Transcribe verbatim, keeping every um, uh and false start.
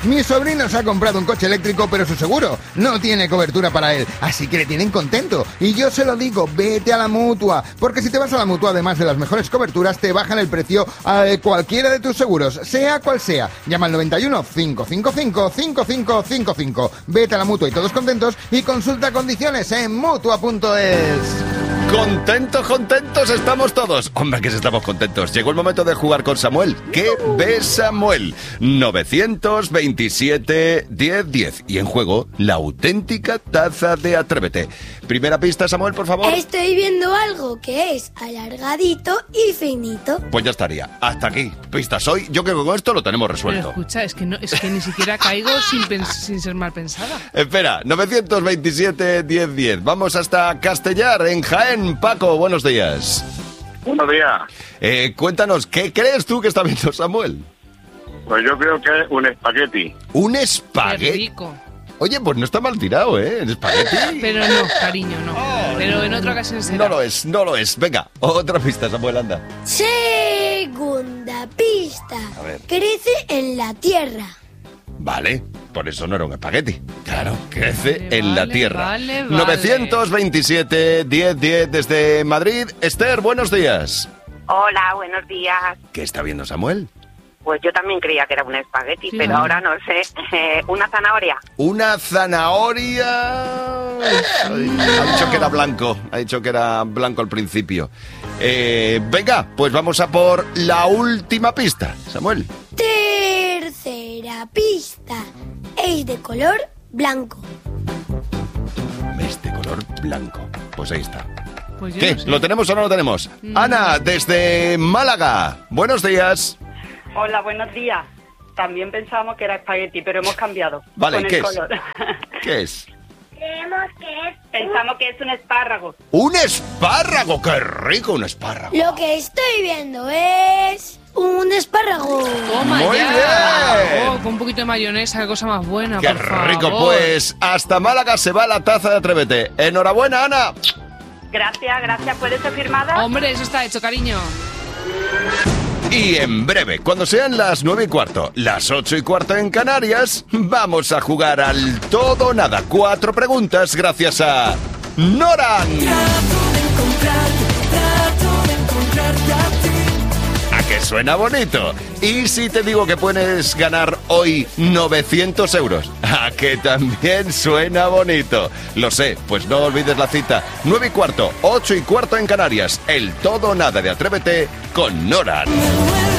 Mi sobrino se ha comprado un coche eléctrico, pero su seguro no tiene cobertura para él, así que le tienen contento. Y yo se lo digo, vete a la Mutua, porque si te vas a la Mutua, además de las mejores coberturas, te bajan el precio a cualquiera de tus seguros, sea cual sea. Llama al noventa y uno, cinco cinco cinco, cinco cinco cinco cinco. Vete a la Mutua y todos contentos, y consulta condiciones en mutua punto es. Contentos, contentos estamos todos. Hombre, que si estamos contentos. Llegó el momento de jugar con Samuel. ¿Qué ve Samuel? novecientos veintisiete, diez, diez. Y en juego, la auténtica taza de Atrévete. Primera pista, Samuel, por favor. Estoy viendo algo que es alargadito y finito. Pues ya estaría. Hasta aquí. Pistas hoy. Yo creo que con esto lo tenemos resuelto. Pero escucha, es que, no, es que ni siquiera caigo sin, pens- sin ser mal pensada. Espera, novecientos veintisiete, diez, diez. Vamos hasta Castellar, en Jaén. Paco, buenos días. Buenos días. Eh, cuéntanos, ¿qué crees tú que está viendo Samuel? Pues yo creo que es un espagueti. ¿Un Qué espagueti? rico. Oye, pues no está mal tirado, ¿eh? ¿El espagueti? Pero no, cariño, no. Pero en otra ocasión será. No lo es, no lo es. Venga, otra pista, Samuel, anda. Segunda pista. A ver. Crece en la tierra. Vale, por eso no era un espagueti. Claro, crece Vale, en la vale, tierra. vale, vale. novecientos veintisiete, diez, diez desde Madrid. Esther, buenos días. Hola, buenos días. ¿Qué está viendo Samuel? Pues yo también creía que era un espagueti, Sí. pero ahora no sé. Eh, ¿Una zanahoria? Una zanahoria. Ay, ha dicho que era blanco. Ha dicho que era blanco al principio. Eh, venga, pues vamos a por la última pista, Samuel. Tercera pista. Es de color blanco. Es de color blanco. Pues ahí está. Pues yo ¿Qué? no sé. ¿Lo tenemos o no lo tenemos? No. Ana, desde Málaga. Buenos días. Hola, buenos días. También pensábamos que era espagueti, pero hemos cambiado. Vale, con ¿qué el es? color. ¿Qué es? Creemos que es Pensamos que es un espárrago. ¡Un espárrago! ¡Qué rico un espárrago! Lo que estoy viendo es un espárrago. Toma Muy ya. bien. Oh, con un poquito de mayonesa, qué cosa más buena, ¡Qué por favor. rico! Pues hasta Málaga se va la taza de Atrévete. ¡Enhorabuena, Ana! Gracias, gracias. ¿Puede ser firmada? Hombre, eso está hecho, cariño. Y en breve, cuando sean las nueve y cuarto, las ocho y cuarto en Canarias, vamos a jugar al todo o nada. Cuatro preguntas gracias a Noran. ¿A que suena bonito? Y si te digo que puedes ganar hoy novecientos euros, ¿a que también suena bonito? Lo sé, pues no olvides la cita. nueve y cuarto, ocho y cuarto en Canarias. El todo o nada de Atrévete con Noran.